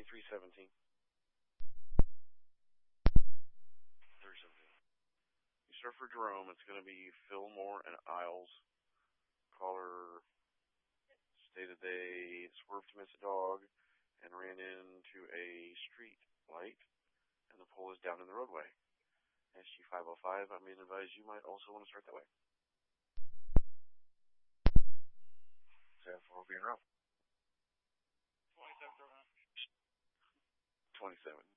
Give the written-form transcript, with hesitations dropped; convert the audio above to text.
2317. 317. You start for Jerome. It's going to be Fillmore and Isles. Caller stated they swerved to miss a dog and ran into a street light, and the pole is down in the roadway. SG505, I'm being advised you might also want to start that way. 7-4 will be in row. 27.